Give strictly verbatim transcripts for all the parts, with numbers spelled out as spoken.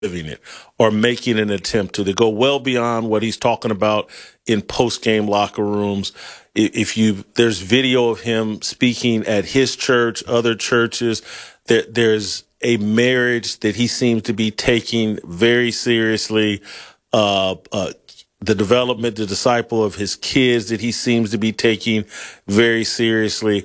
living it or making an attempt to. They go well beyond what he's talking about in post-game locker rooms. If you, there's video of him speaking at his church, other churches. There, there's a marriage that he seems to be taking very seriously. Uh, uh, the development, the disciple of his kids that he seems to be taking very seriously.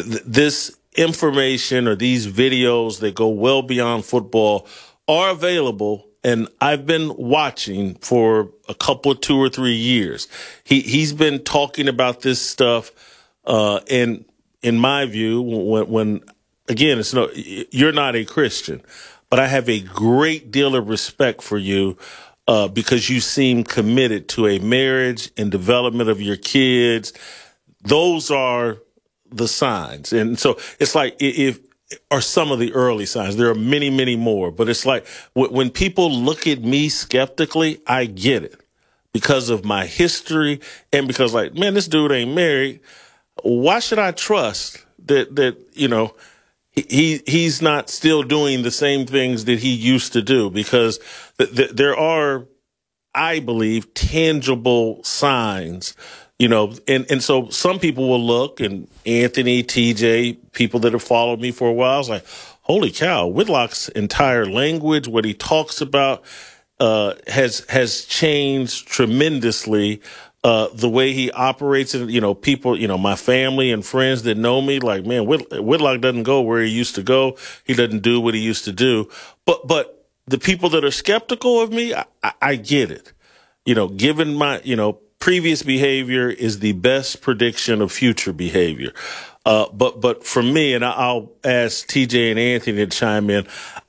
This information or these videos that go well beyond football are available, and I've been watching for a couple, two or three years. He, he's been talking about this stuff, uh, and in my view, when, when again, it's no, you're not a Christian, but I have a great deal of respect for you, uh, because you seem committed to a marriage and development of your kids. Those are the signs. And so it's like, if, are some of the early signs. There are many, many more. But it's like when people look at me skeptically, I get it because of my history and because, like, man, this dude ain't married. Why should I trust that, that, you know, he, he's not still doing the same things that he used to do? Because th- th- there are, I believe, tangible signs. You know, and, and so some people will look, and Anthony, T J, people that have followed me for a while, I was like, holy cow, Whitlock's entire language, what he talks about, uh, has, has changed tremendously. Uh, the way he operates, and, you know, people, you know, my family and friends that know me, like, man, Whit- Whitlock doesn't go where he used to go. He doesn't do what he used to do. But, but the people that are skeptical of me, I, I, I get it. You know, given my, you know, previous behavior is the best prediction of future behavior. Uh, but, but for me, and I'll ask T J and Anthony to chime in,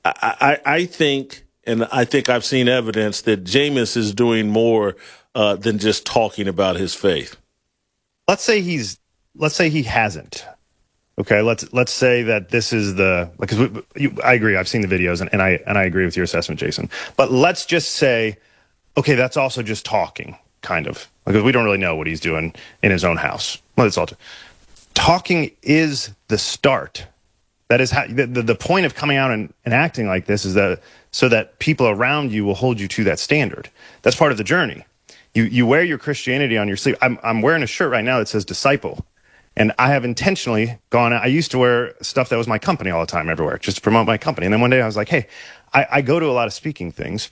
I, I, I think, and I think I've seen evidence that Jameis is doing more, uh, than just talking about his faith. Let's say he's, let's say he hasn't. Okay. Let's, let's say that this is the, because we, you, I agree. I've seen the videos and, and I, and I agree with your assessment, Jason, but let's just say, okay, that's also just talking. Kind of, because we don't really know what he's doing in his own house. Well, it's all t- talking is the start. That is how the, the, the point of coming out and, and acting like this is that so that people around you will hold you to that standard. That's part of the journey. You you wear your Christianity on your sleeve. I'm I'm wearing a shirt right now that says disciple, and I have intentionally gone. I used to wear stuff that was my company all the time, everywhere, just to promote my company. And then one day I was like, hey, I, I go to a lot of speaking things.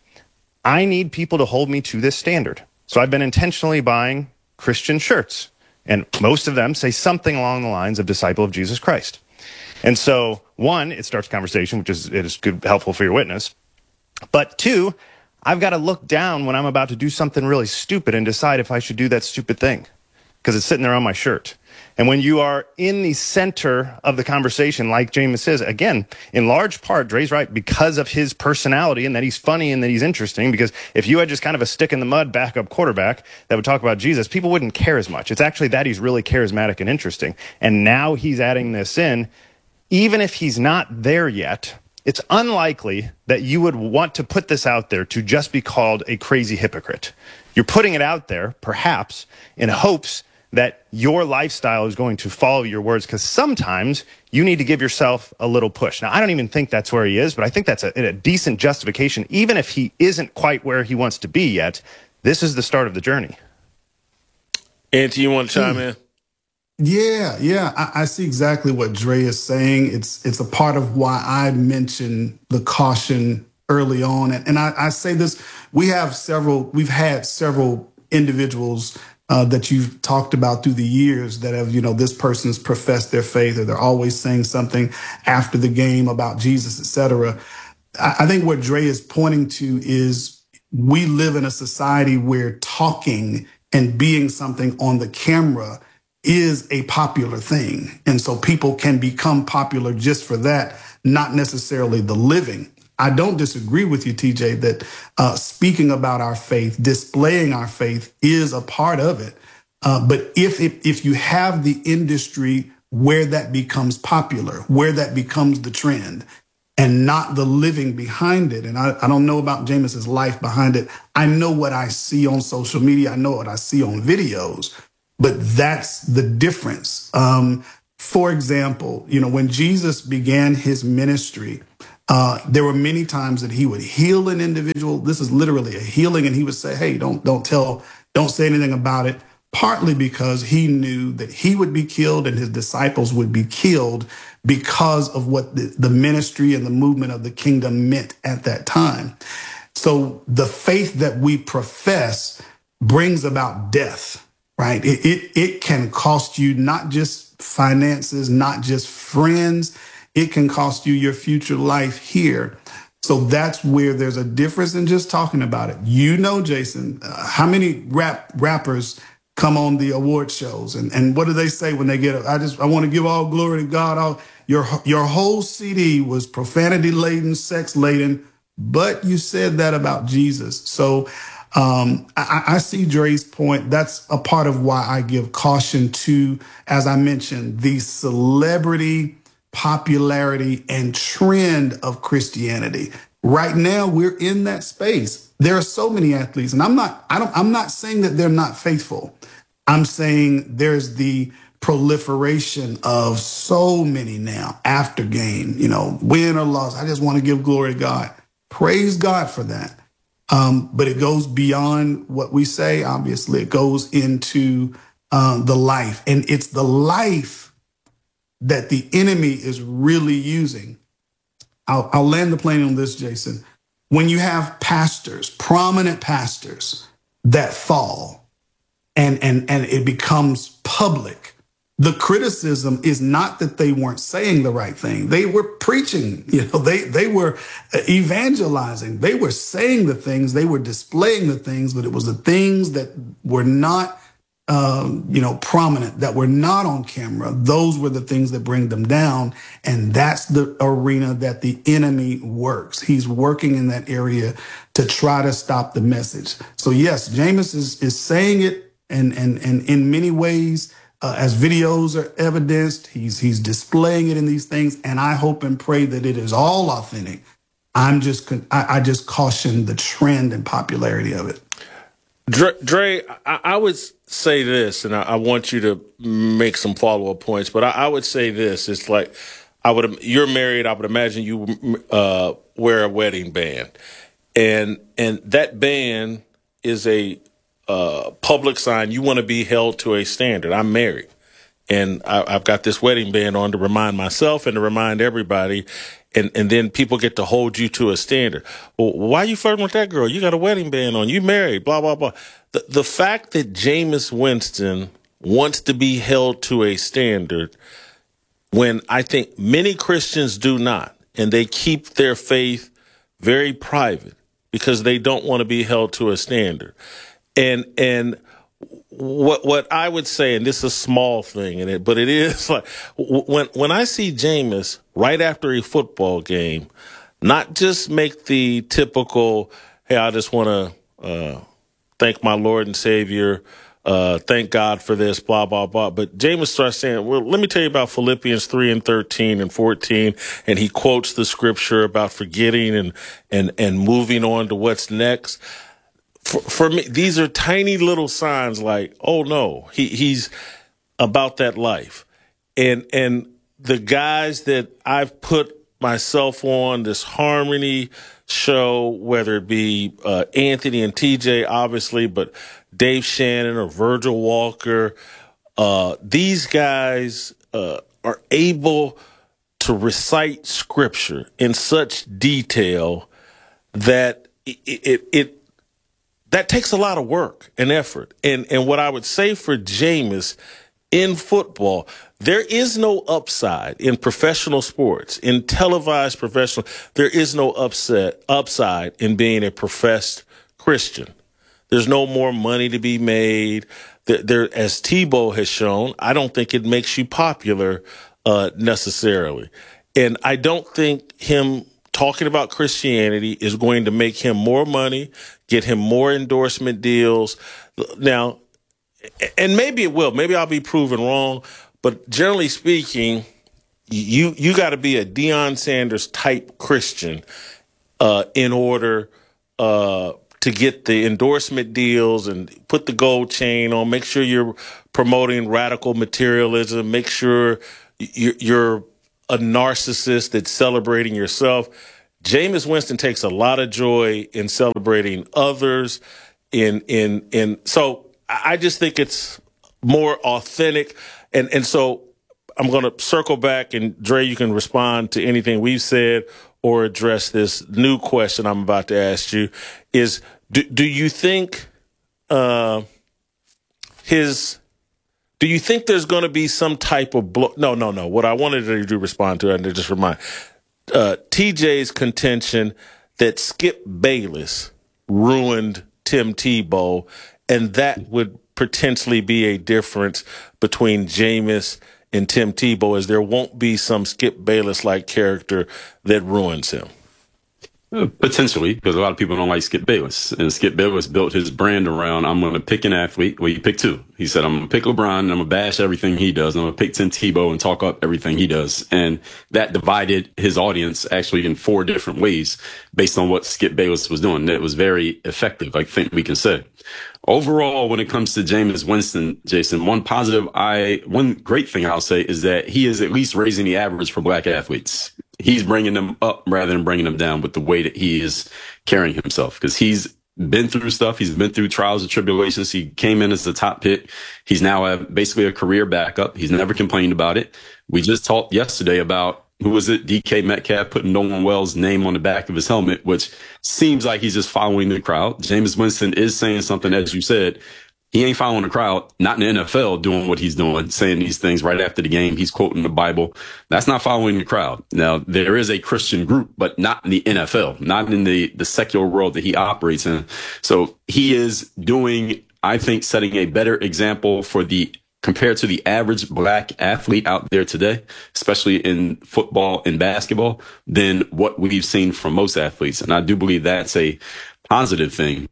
I need people to hold me to this standard. So I've been intentionally buying Christian shirts, and most of them say something along the lines of disciple of Jesus Christ. And so, one, it starts a conversation, which is, it is good, helpful for your witness. But two, I've got to look down when I'm about to do something really stupid and decide if I should do that stupid thing, because it's sitting there on my shirt. And when you are in the center of the conversation, like Jameis says, again, in large part, Dre's right, because of his personality and that he's funny and that he's interesting, because if you had just kind of a stick in the mud backup quarterback that would talk about Jesus, people wouldn't care as much. It's actually that he's really charismatic and interesting. And now he's adding this in. Even if he's not there yet, it's unlikely that you would want to put this out there to just be called a crazy hypocrite. You're putting it out there, perhaps, in hopes that your lifestyle is going to follow your words, because sometimes you need to give yourself a little push. Now, I don't even think that's where he is, but I think that's a, a decent justification. Even if he isn't quite where he wants to be yet, this is the start of the journey. Auntie, you want to chime in? Yeah, yeah, I, I see exactly what Dre is saying. It's it's a part of why I mentioned the caution early on. And, and I, I say this, we have several, we've had several individuals Uh, that you've talked about through the years that have, you know, this person's professed their faith, or they're always saying something after the game about Jesus, et cetera. I, I think what Dre is pointing to is we live in a society where talking and being something on the camera is a popular thing. And so people can become popular just for that, not necessarily the living. I don't disagree with you, T J, that uh, speaking about our faith, displaying our faith is a part of it. Uh, but if, if if you have the industry where that becomes popular, where that becomes the trend, and not the living behind it, and I, I don't know about Jameis's life behind it. I know what I see on social media. I know what I see on videos, but that's the difference. Um, for example, you know, when Jesus began his ministry, Uh, there were many times that he would heal an individual. This is literally a healing, and he would say, "Hey, don't don't tell, don't say anything about it." Partly because he knew that he would be killed and his disciples would be killed because of what the, the ministry and the movement of the kingdom meant at that time. So the faith that we profess brings about death, right? It, it, it can cost you not just finances, not just friends. It can cost you your future life here. So that's where there's a difference in just talking about it. You know, Jason, uh, how many rap rappers come on the award shows, and, and what do they say when they get it? I just I want to give all glory to God. All your your whole C D was profanity laden, sex laden, but you said that about Jesus. So um, I, I see Dre's point. That's a part of why I give caution to, as I mentioned, the celebrity popularity and trend of Christianity. Right now, we're in that space. There are so many athletes, and I'm not, I don't, I'm not saying that they're not faithful. I'm saying there's the proliferation of so many now after game, you know, win or loss. I just want to give glory to God. Praise God for that. Um, but it goes beyond what we say. Obviously, it goes into um, the life, and it's the life that the enemy is really using. I'll, I'll land the plane on this, Jason. When you have pastors, prominent pastors that fall and, and, and it becomes public, the criticism is not that they weren't saying the right thing. They were preaching, you know, they, they were evangelizing. They were saying the things, they were displaying the things, but it was the things that were not Um, you know, prominent, that were not on camera. Those were the things that bring them down. And that's the arena that the enemy works. He's working in that area to try to stop the message. So yes, Jameis is, is saying it, and, and, and in many ways, uh, as videos are evidenced, he's, he's displaying it in these things. And I hope and pray that it is all authentic. I'm just, I, I just caution the trend and popularity of it. Dre, Dre I, I would say this, and I, I want you to make some follow-up points, but I, I would say this. It's like, I would, you're married. I would imagine you uh, wear a wedding band. And and that band is a uh, public sign. You want to be held to a standard. I'm married. And I, I've got this wedding band on to remind myself and to remind everybody. And, and then people get to hold you to a standard. Well, why are you flirting with that girl? You got a wedding band on. You married, blah, blah, blah. The, the fact that Jameis Winston wants to be held to a standard when I think many Christians do not, and they keep their faith very private because they don't want to be held to a standard. And, and, What what I would say, and this is a small thing in it, but it is like when when I see Jameis right after a football game, not just make the typical, hey, I just want to uh, thank my Lord and Savior, uh, thank God for this, blah, blah, blah. But Jameis starts saying, well, let me tell you about Philippians three and thirteen and fourteen. And he quotes the scripture about forgetting and, and, and moving on to what's next. For, for me, these are tiny little signs like, oh no, he, he's about that life. And, and the guys that I've put myself on, this Harmony show, whether it be uh, Anthony and T J, obviously, but Dave Shannon or Virgil Walker, uh, these guys uh, are able to recite scripture in such detail that it, it, it that takes a lot of work and effort. And and what I would say for Jameis in football, there is no upside in professional sports, in televised professional. There is no upset upside in being a professed Christian. There's no more money to be made. There, there as Tebow has shown, I don't think it makes you popular uh, necessarily. And I don't think him talking about Christianity is going to make him more money, get him more endorsement deals. Now, and maybe it will. Maybe I'll be proven wrong. But generally speaking, you you got to be a Deion Sanders type Christian uh, in order uh, to get the endorsement deals and put the gold chain on. Make sure you're promoting radical materialism. Make sure you're, you're a narcissist that's celebrating yourself. Jameis Winston takes a lot of joy in celebrating others. In in in so I just think it's more authentic, and and so I'm going to circle back, and Dre, you can respond to anything we've said or address this new question I'm about to ask you. Is do do you think uh, his do you think there's going to be some type of blow? No, no, no. What I wanted to do respond to, and to just remind uh, T J's contention that Skip Bayless ruined Tim Tebow, and that would potentially be a difference between Jameis and Tim Tebow, as there won't be some Skip Bayless-like character that ruins him. Potentially, because a lot of people don't like Skip Bayless. And Skip Bayless built his brand around, I'm going to pick an athlete. Well, you pick two. He said, I'm going to pick LeBron, and I'm going to bash everything he does. And I'm going to pick Tim Tebow and talk up everything he does. And that divided his audience actually in four different ways based on what Skip Bayless was doing. It was very effective, I think we can say. Overall, when it comes to Jameis Winston, Jason, one positive, I one great thing I'll say is that he is at least raising the average for black athletes. He's bringing them up rather than bringing them down with the way that he is carrying himself, because he's been through stuff. He's been through trials and tribulations. He came in as the top pick. He's now a, basically a career backup. He's never complained about it. We just talked yesterday about, who was it? D K Metcalf putting Nolan Wells' name on the back of his helmet, which seems like he's just following the crowd. Jameis Winston is saying something, as you said. He ain't following the crowd, not in the N F L doing what he's doing, saying these things right after the game. He's quoting the Bible. That's not following the crowd. Now, there is a Christian group, but not in the N F L, not in the, the secular world that he operates in. So he is doing, I think, setting a better example for the compared to the average black athlete out there today, especially in football and basketball, than what we've seen from most athletes. And I do believe that's a positive thing.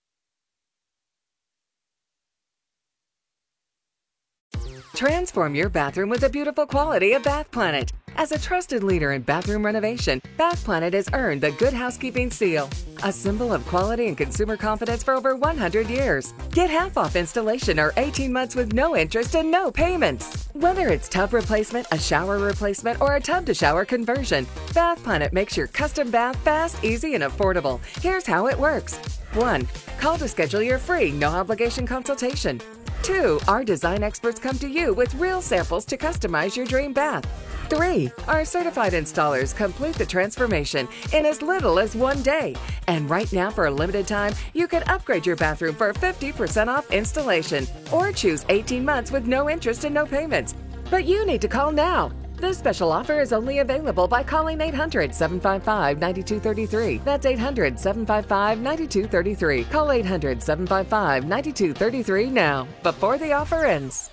Transform your bathroom with the beautiful quality of Bath Planet. As a trusted leader in bathroom renovation, Bath Planet has earned the Good Housekeeping seal, a symbol of quality and consumer confidence for over one hundred years. Get half off installation or eighteen months with no interest and no payments. Whether it's tub replacement, a shower replacement, or a tub-to-shower conversion, Bath Planet makes your custom bath fast, easy, and affordable. Here's how it works. One. Call to schedule your free, no-obligation consultation. Two. Our design experts come to you with real samples to customize your dream bath. Three. Our certified installers complete the transformation in as little as one day. And right now, for a limited time, you can upgrade your bathroom for fifty percent off installation or choose eighteen months with no interest and no payments. But you need to call now. This special offer is only available by calling eight hundred, seven five five, nine two three three. That's eight hundred, seven five five, nine two three three. Call eight hundred, seven five five, nine two three three now, before the offer ends.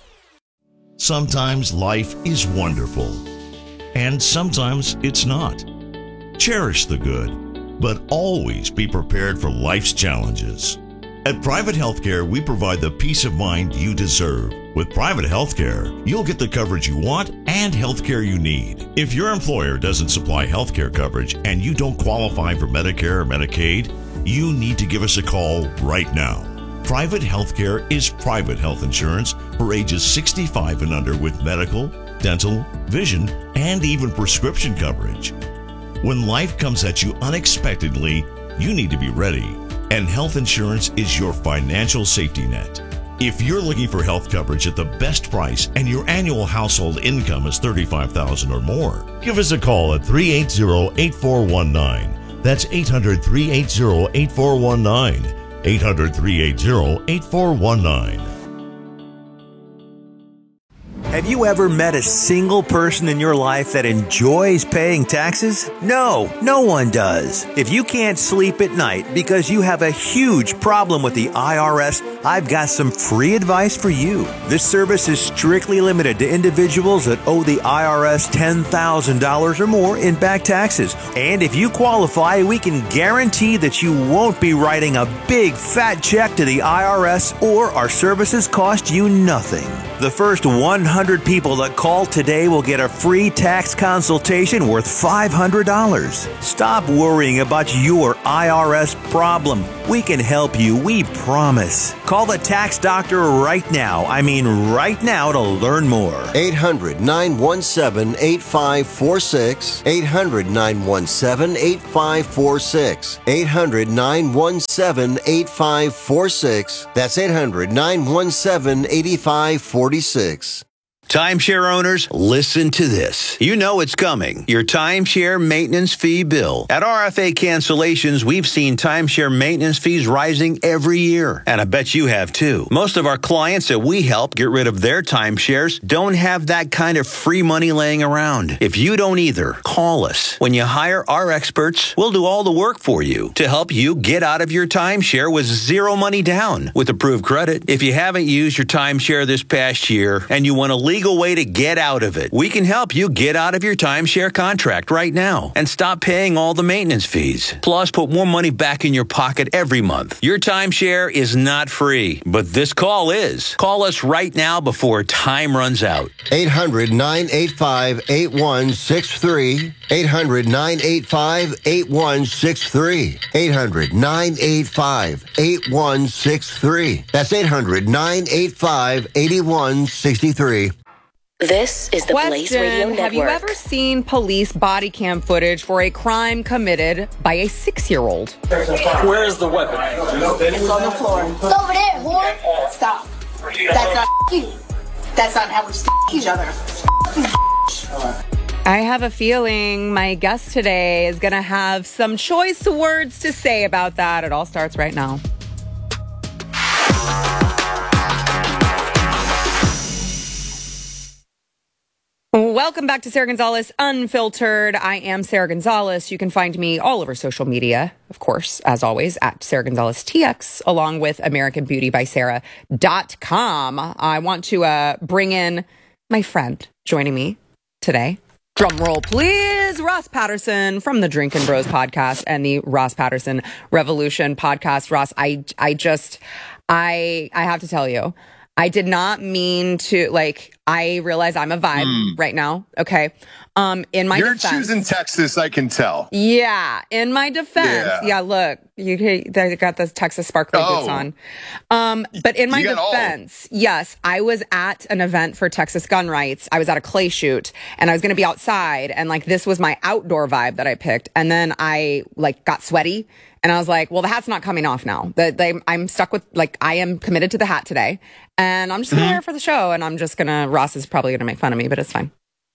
Sometimes life is wonderful, and sometimes it's not. Cherish the good, but always be prepared for life's challenges. At Private Healthcare, we provide the peace of mind you deserve. With Private Healthcare, you'll get the coverage you want and healthcare you need. If your employer doesn't supply healthcare coverage and you don't qualify for Medicare or Medicaid, you need to give us a call right now. Private Healthcare is private health insurance for ages sixty-five and under with medical, dental, vision, and even prescription coverage. When life comes at you unexpectedly, you need to be ready. And health insurance is your financial safety net. If you're looking for health coverage at the best price and your annual household income is thirty-five thousand dollars or more, give us a call at three eight zero, eight four one nine. That's eight hundred, three eight zero, eight four one nine. eight hundred, three eight zero, eight four one nine. Have you ever met a single person in your life that enjoys paying taxes? No, no one does. If you can't sleep at night because you have a huge problem with the I R S, I've got some free advice for you. This service is strictly limited to individuals that owe the I R S ten thousand dollars or more in back taxes. And if you qualify, we can guarantee that you won't be writing a big fat check to the I R S, or our services cost you nothing. The first one hundred people that call today will get a free tax consultation worth five hundred dollars. Stop worrying about your I R S problem. We can help you, we promise. Call the Tax Doctor right now. I mean right now to learn more. eight hundred, nine one seven, eight five four six. eight hundred, nine one seven, eight five four six. eight hundred, nine one seven, eight five four six. That's eight hundred, nine one seven, eight five four six. Timeshare owners, listen to this. You know it's coming. Your timeshare maintenance fee bill. At R F A Cancellations, we've seen timeshare maintenance fees rising every year. And I bet you have too. Most of our clients that we help get rid of their timeshares don't have that kind of free money laying around. If you don't either, call us. When you hire our experts, we'll do all the work for you to help you get out of your timeshare with zero money down with approved credit. If you haven't used your timeshare this past year and you want to leave legal way to get out of it. We can help you get out of your timeshare contract right now and stop paying all the maintenance fees. Plus, put more money back in your pocket every month. Your timeshare is not free, but this call is. Call us right now before time runs out. eight hundred, nine eight five, eight one six three. eight hundred, nine eight five, eight one six three. eight hundred, nine eight five, eight one six three. That's eight hundred, nine eight five, eight one six three. This is the Blaze Radio Network. Have you ever seen police body cam footage for a crime committed by a six-year-old? Where is the weapon? It's on the floor. It's over there, boy. Stop. That's not you. That's not how we s*** each other. I have a feeling my guest today is going to have some choice words to say about that. It all starts right now. Welcome back to Sarah Gonzalez Unfiltered. I am Sarah Gonzalez. You can find me all over social media, of course, as always, at Sarah Gonzalez T X, along with American Beauty by Sarah dot com. I want to uh, bring in my friend joining me today. Drum roll, please. Ross Patterson from the Drinkin' Bros podcast and the Ross Patterson Revolution podcast. Ross, I, I just, I, I have to tell you, I did not mean to, like, I realize I'm a vibe mm. right now. Okay. Um, in my You're defense. You're choosing Texas, I can tell. Yeah. In my defense. Yeah, yeah look, you they got those Texas sparkly oh. boots on. Um, but in my defense, all. yes, I was at an event for Texas gun rights. I was at a clay shoot and I was going to be outside. And like, this was my outdoor vibe that I picked. And then I like got sweaty. And I was like, well, the hat's not coming off now. That they, I'm stuck with, like, I am committed to the hat today. And I'm just going to mm-hmm. wear it for the show. And I'm just going to, Ross is probably going to make fun of me, but it's fine.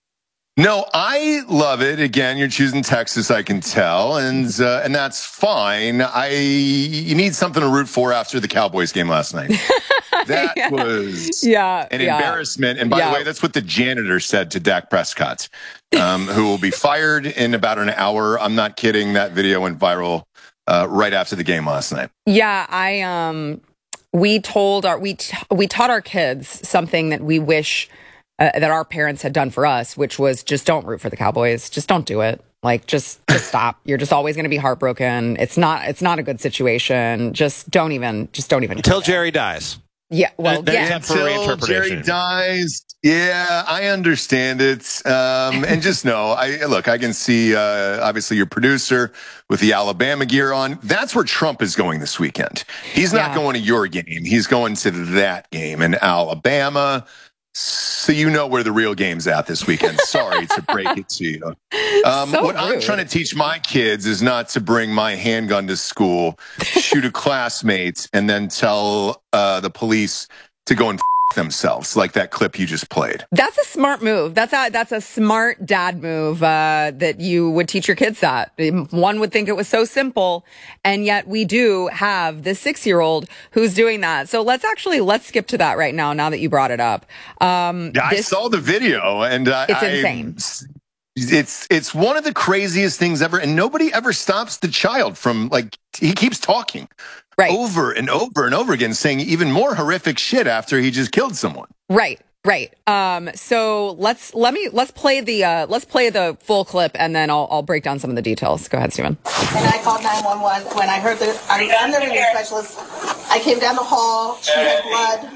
No, I love it. Again, you're choosing Texas, I can tell. And uh, and that's fine. I You need something to root for after the Cowboys game last night. That yeah. was yeah, an yeah. embarrassment. And by yeah. the way, that's what the janitor said to Dak Prescott, um, who will be fired in about an hour. I'm not kidding. That video went viral Uh, right after the game last night. Yeah, I um, we told our we t- we taught our kids something that we wish uh, that our parents had done for us, which was just don't root for the Cowboys. Just don't do it. Like just just stop. You're just always going to be heartbroken. It's not it's not a good situation. Just don't even just don't even until Jerry dies. Yeah, well, that, yeah. Until Jerry dies. Yeah, I understand it. Um, and just know, I look, I can see, uh, obviously, your producer with the Alabama gear on. That's where Trump is going this weekend. He's not yeah. going to your game. He's going to that game in Alabama. So you know where the real game's at this weekend. Sorry to break it to you. Um, so what rude. I'm trying to teach my kids is not to bring my handgun to school, shoot a classmate, and then tell uh, the police to go and f- themselves, like that clip you just played. That's a smart move. That's a that's a smart dad move uh, that you would teach your kids that. One would think it was so simple, and yet we do have this six-year-old who's doing that. So let's actually let's skip to that right now. Now that you brought it up, um, yeah, this, I saw the video, and uh, it's I, insane. It's it's one of the craziest things ever, and nobody ever stops the child from like he keeps talking. Right. Over and over and over again, saying even more horrific shit after he just killed someone. Right, right. Um, so let's let me let's play the uh, let's play the full clip, and then I'll I'll break down some of the details. Go ahead, Stephen. And I called nine one one when I heard the I'm, I'm the relief specialist. I came down the hall. She had blood.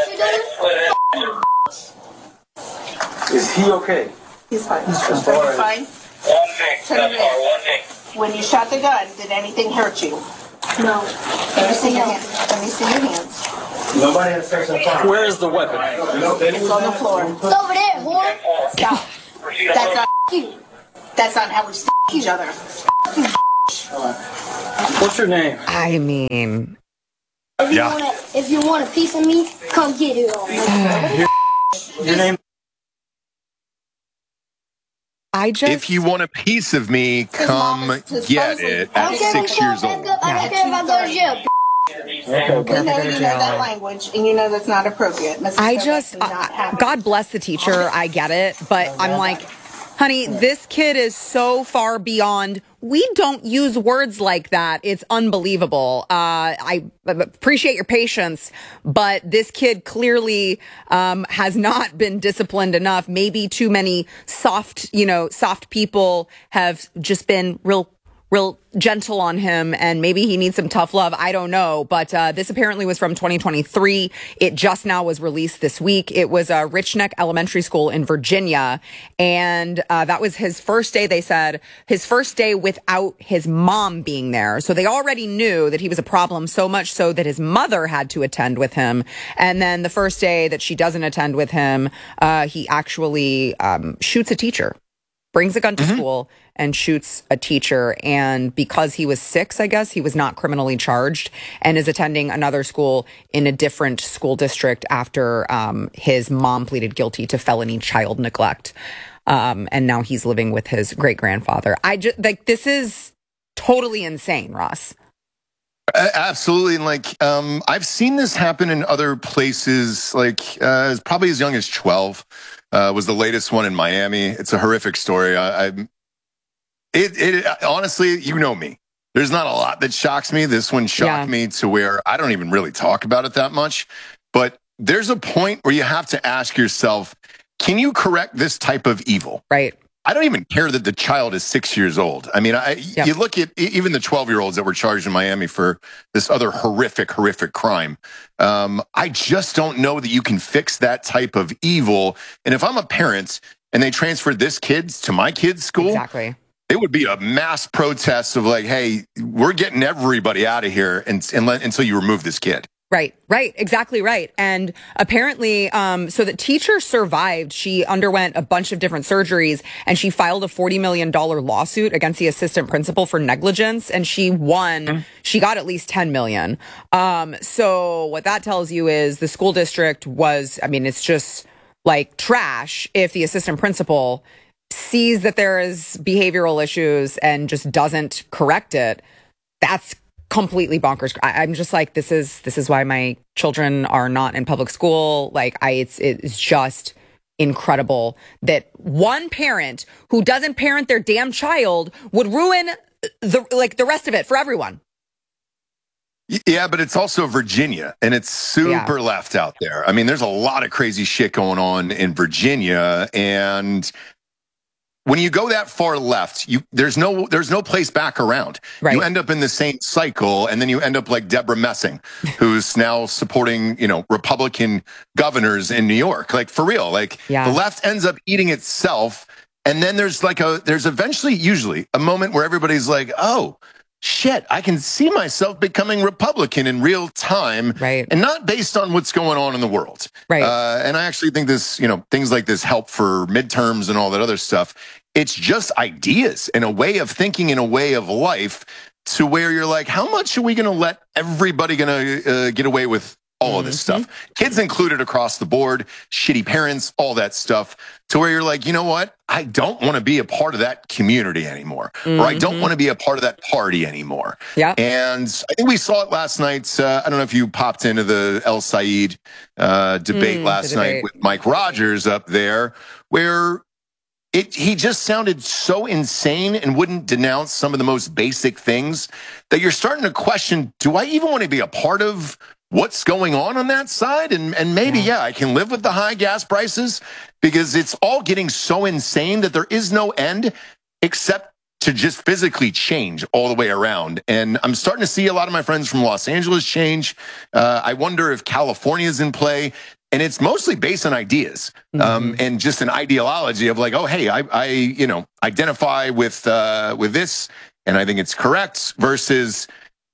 No, she didn't. Is he okay? He's fine. He's perfectly fine. Turn it in. When you shot the gun, did anything hurt you? No. Let me see your hands. Let me see your hands. Nobody has sex in front. Where is the weapon? It's on the floor. It's over there, whore. Stop. That's not you. That's not how we f each other. What's your name? I mean, If you Yeah. want a, if you want a piece of me, come get it. All. Your name? I just. If you want a piece of me, come get it I at don't care six if I years go old. back up. I don't care if I go to jail. We know you know that language, and you know that's not appropriate. Missus I Cook, just, that's not uh, happening. God bless the teacher. I get it. But I'm like, honey, this kid is so far beyond. We don't use words like that. It's unbelievable. Uh, I appreciate your patience, but this kid clearly um, has not been disciplined enough. Maybe too many soft, you know, soft people have just been real real gentle on him, and maybe he needs some tough love. I don't know. But uh, this apparently was from twenty twenty-three. It just now was released this week. It was a Rich Neck Elementary School in Virginia. And uh, that was his first day, they said, his first day without his mom being there. So they already knew that he was a problem, so much so that his mother had to attend with him. And then the first day that she doesn't attend with him, uh, he actually um, shoots a teacher. Brings a gun to mm-hmm. school and shoots a teacher. And because he was six, I guess, he was not criminally charged and is attending another school in a different school district after um, his mom pleaded guilty to felony child neglect. Um, and now he's living with his great grandfather. I just like this is totally insane, Ross. Uh, absolutely. And like, um, I've seen this happen in other places, like uh, probably as young as twelve. Uh, was the latest one in Miami. It's a horrific story. I, I it, it honestly, you know me. There's not a lot that shocks me. This one shocked yeah. me to where I don't even really talk about it that much. But there's a point where you have to ask yourself, can you correct this type of evil? Right. I don't even care that the child is six years old. I mean, I, yep. you look at even the twelve-year-olds that were charged in Miami for this other horrific, horrific crime. Um, I just don't know that you can fix that type of evil. And if I'm a parent and they transferred this kid to my kid's school, exactly. it would be a mass protest of like, hey, we're getting everybody out of here and, and let, until you remove this kid. Right, right, exactly right. And apparently, um, so the teacher survived. She underwent a bunch of different surgeries and she filed a forty million dollars lawsuit against the assistant principal for negligence. And she won, mm-hmm. she got at least ten million dollars. Um, so what that tells you is the school district was, I mean, it's just like trash if the assistant principal sees that there is behavioral issues and just doesn't correct it. That's completely bonkers. I, I'm just like, this is this is why my children are not in public school. Like, I, it's it's just incredible that one parent who doesn't parent their damn child would ruin the like the rest of it for everyone. Yeah, but it's also Virginia, and it's super yeah. left out there. I mean, there's a lot of crazy shit going on in Virginia, and when you go that far left, you there's no there's no place back around. Right. You end up in the same cycle, and then you end up like Deborah Messing, who's now supporting, you know, Republican governors in New York. Like, for real, like yeah. the left ends up eating itself, and then there's like a there's eventually usually a moment where everybody's like, oh shit, I can see myself becoming Republican in real time, right? And not based on what's going on in the world, right? Uh, and I actually think this, you know, things like this help for midterms and all that other stuff. It's just ideas and a way of thinking and a way of life to where you're like, how much are we going to let everybody going to uh, get away with all mm-hmm. of this stuff? Kids included across the board, shitty parents, all that stuff, to where you're like, you know what? I don't want to be a part of that community anymore, mm-hmm. or I don't want to be a part of that party anymore. Yeah. And I think we saw it last night. Uh, I don't know if you popped into the El Said uh, debate mm, last debate. night with Mike Rogers up there, where It, he just sounded so insane and wouldn't denounce some of the most basic things that you're starting to question, do I even want to be a part of what's going on on that side? And and maybe, yeah, yeah I can live with the high gas prices because it's all getting so insane that there is no end except to just physically change all the way around. And I'm starting to see a lot of my friends from Los Angeles change. Uh, I wonder if California is in play. And it's mostly based on ideas um, mm-hmm. and just an ideology of like, oh, hey, I, I you know, identify with uh, with this, and I think it's correct. Versus,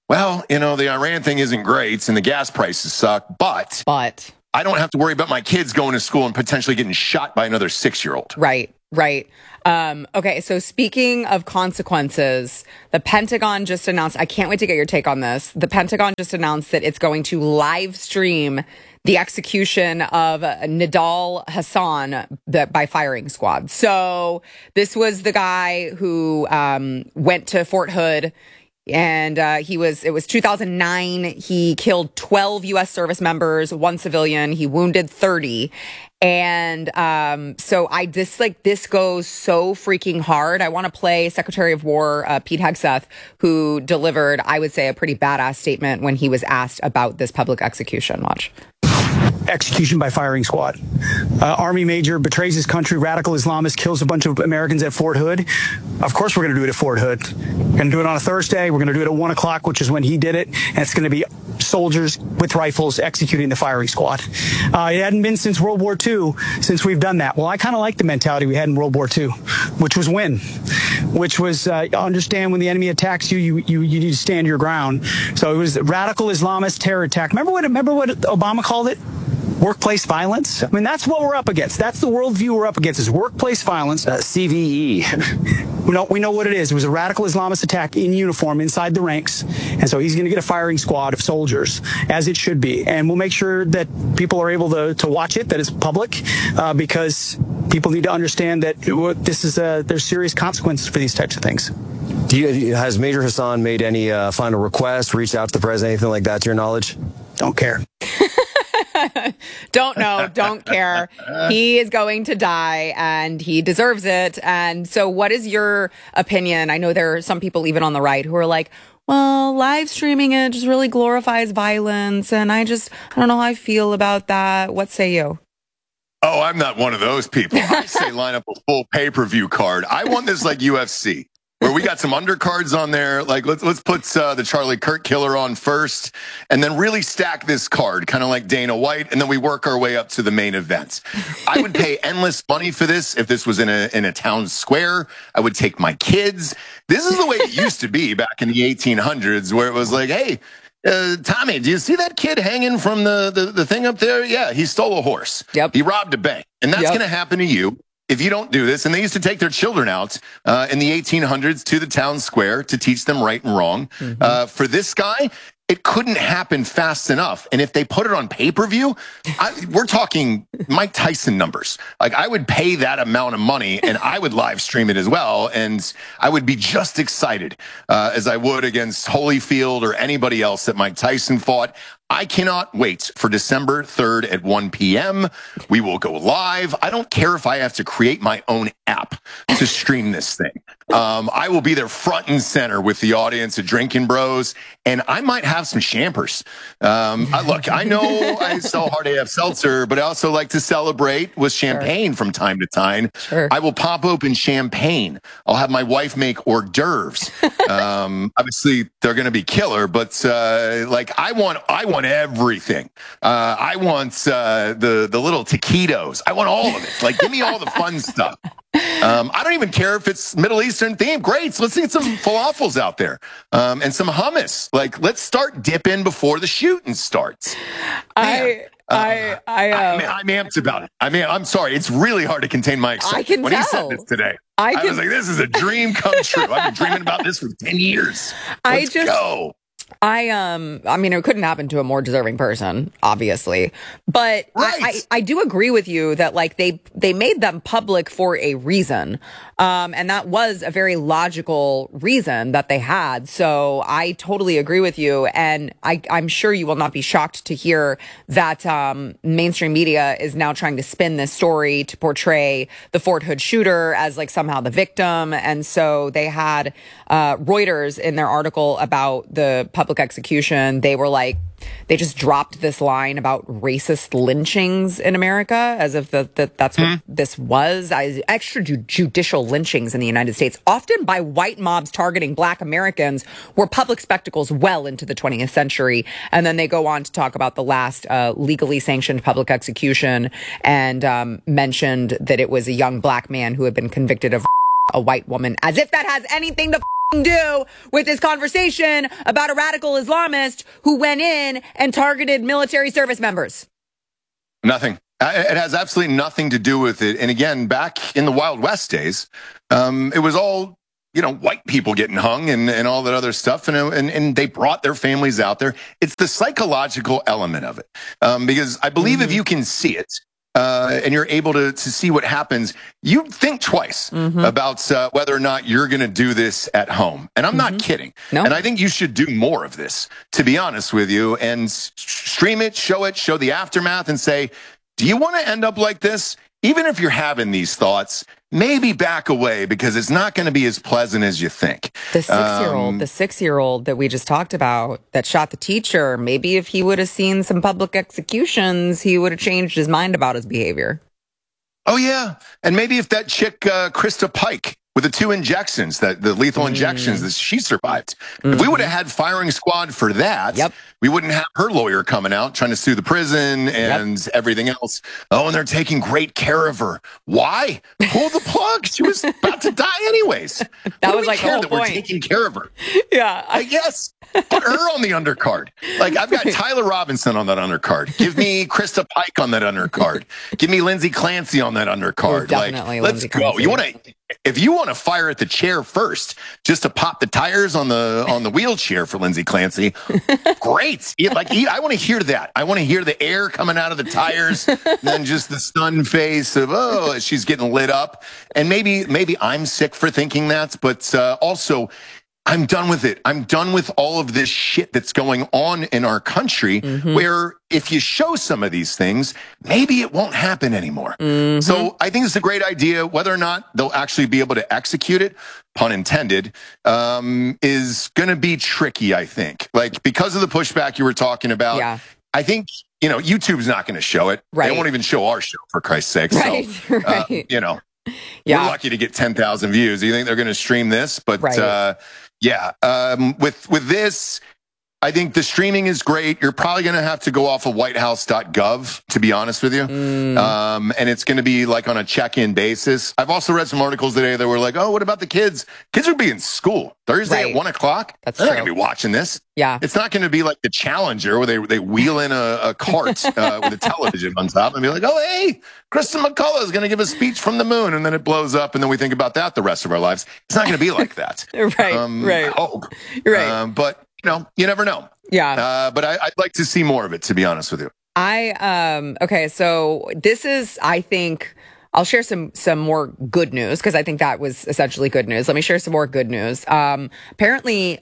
well, you know, the Iran thing isn't great and the gas prices suck, but, but I don't have to worry about my kids going to school and potentially getting shot by another six-year-old. Right, right. Um, okay, so speaking of consequences, the Pentagon just announced, I can't wait to get your take on this. The Pentagon just announced that it's going to live stream the execution of Nidal Hassan by firing squad. So this was the guy who um, went to Fort Hood. And uh, he was, it was two thousand nine. He killed twelve U S service members, one civilian. He wounded thirty. And um, so I just like this goes so freaking hard. I want to play Secretary of War uh, Pete Hegseth, who delivered, I would say, a pretty badass statement when he was asked about this public execution. Watch. Execution by firing squad. Uh, Army major betrays his country, radical Islamist kills a bunch of Americans at Fort Hood. Of course we're going to do it at Fort Hood. We're going to do it on a Thursday. We're going to do it at one o'clock, which is when he did it. And it's going to be soldiers with rifles executing the firing squad. Uh, it hadn't been since World War Two since we've done that. Well, I kind of like the mentality we had in World War Two, which was win, which was uh, understand when the enemy attacks you, you, you, you need to stand your ground. So it was radical Islamist terror attack. Remember what, remember what Obama called it? Workplace violence. I mean, that's what we're up against. That's the worldview we're up against is workplace violence. Uh, C V E. we know we know what it is. It was a radical Islamist attack in uniform inside the ranks. And so he's going to get a firing squad of soldiers, as it should be. And we'll make sure that people are able to, to watch it, that it's public, uh, because people need to understand that this is a, there's serious consequences for these types of things. Do you, has Major Hassan made any uh, final requests, reached out to the president, anything like that, to your knowledge? Don't care. Don't know, don't care. He is going to die and he deserves it. And so what is your opinion? I know there are some people even on the right who are like, well, live streaming it just really glorifies violence. And I just, I don't know how I feel about that. What say you? Oh, I'm not one of those people. I say line up a full pay-per-view card. I want this like U F C. Where we got some undercards on there. Like, let's let's put uh, the Charlie Kirk killer on first, and then really stack this card, kind of like Dana White, and then we work our way up to the main events. I would pay endless money for this if this was in a in a town square. I would take my kids. This is the way it used to be back in the eighteen hundreds, where it was like, hey, Uh, Tommy, do you see that kid hanging from the, the, the thing up there? Yeah, he stole a horse. Yep. He robbed a bank. And that's Yep. going to happen to you if you don't do this. And they used to take their children out uh, in the eighteen hundreds to the town square to teach them right and wrong. Mm-hmm. Uh, for this guy, it couldn't happen fast enough. And if they put it on pay-per-view, I, we're talking Mike Tyson numbers. Like, I would pay that amount of money and I would live stream it as well. And I would be just excited uh, as I would against Holyfield or anybody else that Mike Tyson fought. I cannot wait for December third at one p.m. We will go live. I don't care if I have to create my own app to stream this thing. Um, I will be there front and center with the audience of Drinking Bros, and I might have some champers. Um, I, look, I know I sell Hard A F Seltzer, but I also like to celebrate with champagne sure. from time to time. Sure. I will pop open champagne. I'll have my wife make hors d'oeuvres. um, obviously, they're going to be killer, but uh, like I want, I want everything. Uh, I want uh, the the little taquitos. I want all of it. Like, give me all the fun stuff. Um, I don't even care if it's Middle Eastern themed. Great. So let's get some falafels out there um, and some hummus. Like, let's start dipping before the shooting starts. I, uh, I, I, uh, I, I'm amped about it. I mean, I'm sorry. It's really hard to contain my excitement. I can when tell. he said this today, I, I can, was like, this is a dream come true. I've been dreaming about this for ten years. Let's I just, go. I um I mean, it couldn't happen to a more deserving person, obviously, but right. I, I I do agree with you that like they they made them public for a reason, um and that was a very logical reason that they had. So I totally agree with you, and I I'm sure you will not be shocked to hear that um mainstream media is now trying to spin this story to portray the Fort Hood shooter as like somehow the victim, and so they had uh Reuters in their article about the public execution. They were like, they just dropped this line about racist lynchings in America, as if the, the, that's what mm. this was. I, extrajudicial lynchings in the United States, often by white mobs targeting black Americans, were public spectacles well into the twentieth century. And then they go on to talk about the last uh, legally sanctioned public execution and um, mentioned that it was a young black man who had been convicted of a white woman, as if that has anything to do with this conversation about a radical Islamist who went in and targeted military service members? Nothing. It has absolutely nothing to do with it. And again, back in the Wild West days, um, it was all, you know, white people getting hung and, and all that other stuff. And, and, and they brought their families out there. It's the psychological element of it. Um, because I believe mm-hmm. if you can see it, Uh, and you're able to, to see what happens, you think twice mm-hmm. about uh, whether or not you're going to do this at home. And I'm mm-hmm. not kidding. No. And I think you should do more of this, to be honest with you, and s- stream it, show it, show the aftermath, and say, do you want to end up like this? Even if you're having these thoughts, maybe back away, because it's not going to be as pleasant as you think. The six-year-old, um, the six-year-old that we just talked about that shot the teacher, maybe if he would have seen some public executions, he would have changed his mind about his behavior. Oh, yeah. And maybe if that chick, uh, Krista Pike, with the two injections, that the lethal mm. injections that she survived. Mm-hmm. If we would have had firing squad for that, yep. we wouldn't have her lawyer coming out trying to sue the prison and yep. everything else. Oh, and they're taking great care of her. Why? Pull the plug. She was about to die anyways. That was like the whole that point. We're taking care of her. Yeah. I guess. Put her on the undercard. Like, I've got Tyler Robinson on that undercard. Give me Krista Pike on that undercard. Give me Lindsay Clancy on that undercard. Oh, definitely like, Lindsay let's go. Clancy. You want to... If you want to fire at the chair first, just to pop the tires on the on the wheelchair for Lindsay Clancy, great. Like I want to hear that. I want to hear the air coming out of the tires, then just the stunned face of oh, she's getting lit up. And maybe maybe I'm sick for thinking that, but uh, also I'm done with it. I'm done with all of this shit that's going on in our country. Mm-hmm. Where if you show some of these things, maybe it won't happen anymore. Mm-hmm. So I think it's a great idea. Whether or not they'll actually be able to execute it, pun intended, um, is going to be tricky, I think. Like, because of the pushback you were talking about, yeah. I think, you know, YouTube's not going to show it. Right. They won't even show our show, for Christ's sake. Right. So, right. Uh, you know, yeah. we're lucky to get ten thousand views. Do you think they're going to stream this? But, right. uh, yeah, um, with, with this, I think the streaming is great. You're probably going to have to go off of white house dot gov, to be honest with you. Mm. Um, and it's going to be like on a check-in basis. I've also read some articles today that were like, oh, what about the kids? Kids are being in school Thursday right. at one o'clock. That's They're true. not going to be watching this. Yeah. It's not going to be like the Challenger where they, they wheel in a, a cart uh, with a television on top and be like, oh, hey, Kristen McCullough is going to give a speech from the moon. And then it blows up. And then we think about that the rest of our lives. It's not going to be like that. right. Um, right. I hope. Right. Um, but, you know, you never know. Yeah. Uh, but I, I'd like to see more of it, to be honest with you. I, um, okay, so this is, I think, I'll share some, some more good news because I think that was essentially good news. Let me share some more good news. Um, apparently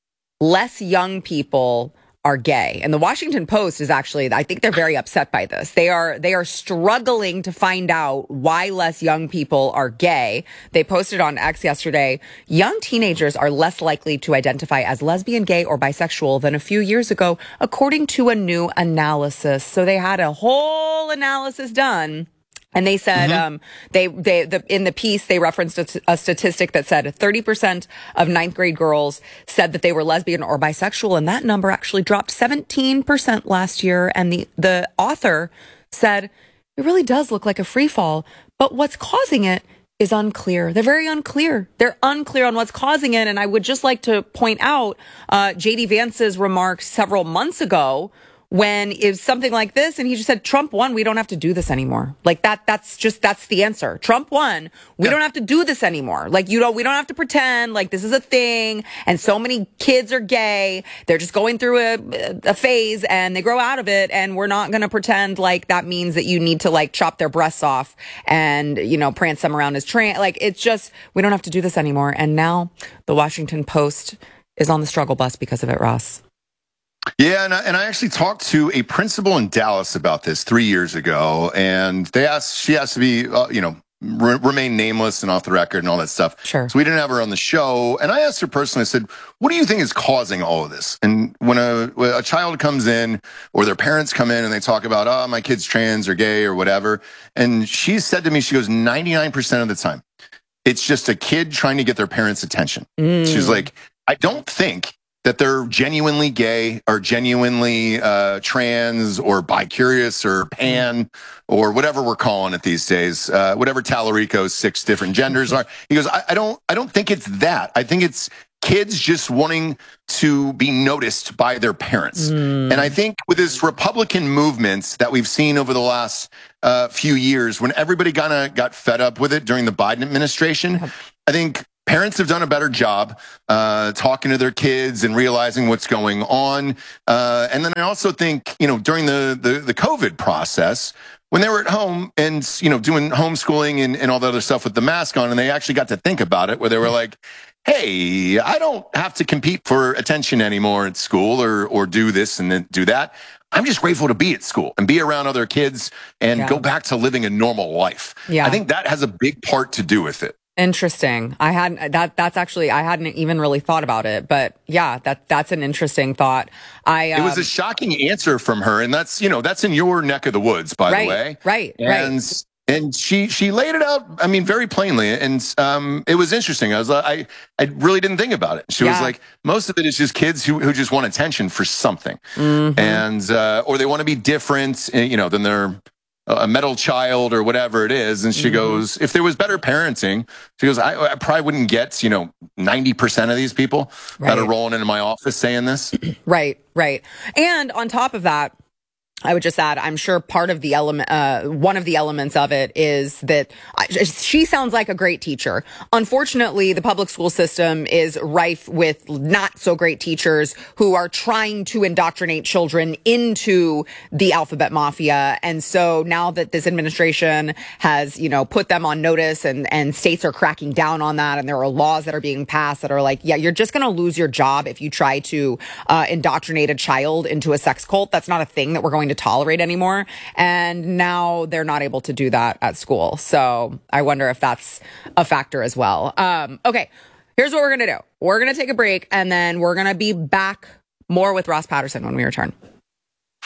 less young people are gay. And the Washington Post is actually, I think they're very upset by this. They are, they are struggling to find out why less young people are gay. They posted on X yesterday, young teenagers are less likely to identify as lesbian, gay, or bisexual than a few years ago, according to a new analysis. So they had a whole analysis done. And they said, mm-hmm. um, they, they, the, in the piece, they referenced a, a statistic that said thirty percent of ninth grade girls said that they were lesbian or bisexual. And that number actually dropped seventeen percent last year. And the, the author said, it really does look like a free fall, but what's causing it is unclear. They're very unclear. They're unclear on what's causing it. And I would just like to point out, uh, J D Vance's remarks several months ago, when it's something like this, and he just said, Trump won, we don't have to do this anymore. Like that, that's just, that's the answer. Trump won, we yeah. don't have to do this anymore. Like, you know, we don't have to pretend like this is a thing, and so many kids are gay, they're just going through a, a phase, and they grow out of it, and we're not gonna pretend like that means that you need to like chop their breasts off and, you know, prance them around as trans. Like, it's just, we don't have to do this anymore. And now the Washington Post is on the struggle bus because of it, Ross. Yeah, and I, and I actually talked to a principal in Dallas about this three years ago, and they asked, she has to be, uh, you know, re- remain nameless and off the record and all that stuff. Sure. So we didn't have her on the show, and I asked her personally, I said, what do you think is causing all of this? And when a, when a child comes in, or their parents come in and they talk about, oh, my kid's trans or gay or whatever, and she said to me, she goes, ninety-nine percent of the time, it's just a kid trying to get their parents' attention. Mm. She's like, I don't think that they're genuinely gay or genuinely uh, trans or bi-curious or pan or whatever we're calling it these days, uh, whatever Tallarico's six different genders are. He goes, I, I don't, I don't think it's that. I think it's kids just wanting to be noticed by their parents. Mm. And I think with this Republican movement that we've seen over the last uh, few years, when everybody kind of got fed up with it during the Biden administration, I think parents have done a better job uh, talking to their kids and realizing what's going on. Uh, and then I also think, you know, during the, the, the COVID process, when they were at home and, you know, doing homeschooling and, and all the other stuff with the mask on, and they actually got to think about it, where they were like, hey, I don't have to compete for attention anymore at school or or do this and then do that. I'm just grateful to be at school and be around other kids and Yeah. go back to living a normal life. Yeah. I think that has a big part to do with it. Interesting. I hadn't that that's actually I hadn't even really thought about it, but yeah, that that's an interesting thought. I um, It was a shocking answer from her, and that's, you know, that's in your neck of the woods, by right, the way. Right, and, right. And she she laid it out, I mean, very plainly, and um, it was interesting. I was like, I I really didn't think about it. She was Yeah. like, most of it is just kids who who just want attention for something, Mhm. and uh, or they want to be different, you know, than their a middle child or whatever it is. And she Mhm. goes, if there was better parenting, she goes, I, I probably wouldn't get, you know, ninety percent of these people that are Right. rolling into my office saying this. Right, right. And on top of that, I would just add, I'm sure part of the element, uh, one of the elements of it is that I, she sounds like a great teacher. Unfortunately, the public school system is rife with not so great teachers who are trying to indoctrinate children into the alphabet mafia. And so now that this administration has, you know, put them on notice and, and states are cracking down on that, and there are laws that are being passed that are like, yeah, you're just going to lose your job if you try to uh, indoctrinate a child into a sex cult. That's not a thing that we're going to tolerate anymore. And now they're not able to do that at school. So I wonder if that's a factor as well. Um, okay, here's what we're going to do. We're going to take a break, and then we're going to be back more with Ross Patterson when we return.